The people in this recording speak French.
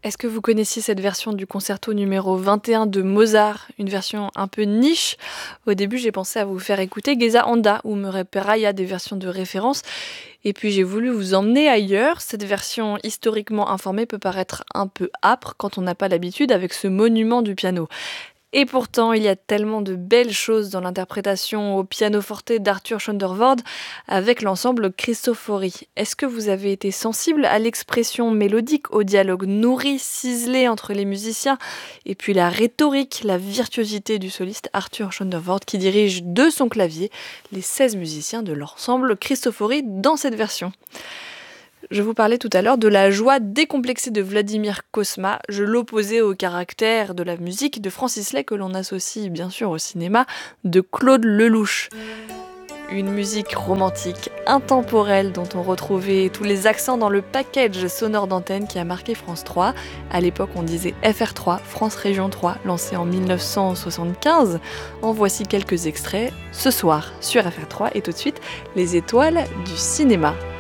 Est-ce que vous connaissiez cette version du concerto numéro 21 de Mozart, une version un peu niche? Au début, j'ai pensé à vous faire écouter Geza Anda ou Murray Peraya, des versions de référence. Et puis j'ai voulu vous emmener ailleurs. Cette version historiquement informée peut paraître un peu âpre quand on n'a pas l'habitude avec ce monument du piano. Et pourtant, il y a tellement de belles choses dans l'interprétation au pianoforte d'Arthur Schoenderwald avec l'ensemble Cristofori. Est-ce que vous avez été sensible à l'expression mélodique, au dialogue nourri, ciselé entre les musiciens, et puis la rhétorique, la virtuosité du soliste Arthur Schoenderwald qui dirige de son clavier les 16 musiciens de l'ensemble Cristofori dans cette version? Je vous parlais tout à l'heure de la joie décomplexée de Vladimir Cosma. Je l'opposais au caractère de la musique de Francis Lay que l'on associe bien sûr au cinéma de Claude Lelouch. Une musique romantique, intemporelle, dont on retrouvait tous les accents dans le package sonore d'antenne qui a marqué France 3. À l'époque, on disait FR3, France Région 3, lancé en 1975. En voici quelques extraits ce soir sur FR3 et tout de suite, les étoiles du cinéma.